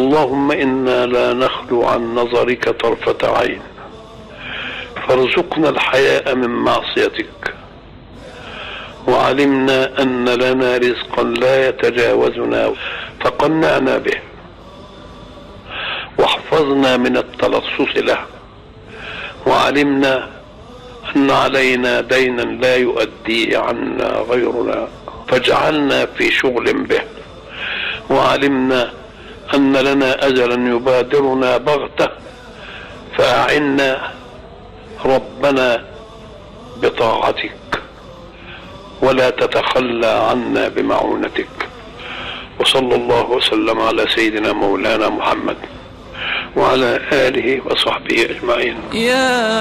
اللهم إنا لا نخلو عن نظرك طرفة عين، فارزقنا الحياء من معصيتك، وعلمنا أن لنا رزقا لا يتجاوزنا فقنعنا به، واحفظنا من التلصص له، وعلمنا أن علينا دينا لا يؤديه عنا غيرنا فاجعلنا في شغل به، وعلمنا أن لنا أجلا يبادرنا بغتة فأعنا ربنا بطاعتك ولا تتخلى عنا بمعونتك. وصلى الله وسلم على سيدنا مولانا محمد وعلى آله وصحبه أجمعين.